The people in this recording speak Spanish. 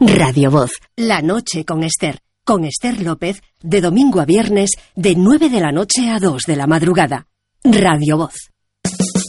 Radio Voz. La noche con Esther. Con Esther López, de domingo a viernes, de 9 de la noche a 2 de la madrugada. Radio Voz.